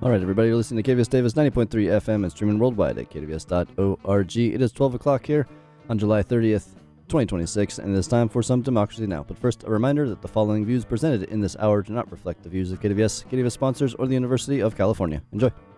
All right, everybody, you're listening to KVS Davis 90.3 FM and streaming worldwide at kvs.org. It is 12 o'clock here on July 30th, 2026, and it is time for some Democracy Now! But first, a reminder that the following views presented in this hour do not reflect the views of KVS, KVS sponsors, or the University of California. Enjoy.